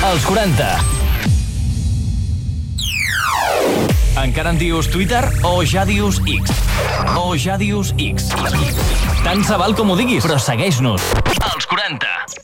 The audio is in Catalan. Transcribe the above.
Els 40. Encara en dius Twitter o ja dius X? O ja dius X? Tant se val com ho diguis, però segueix-nos. Els 40.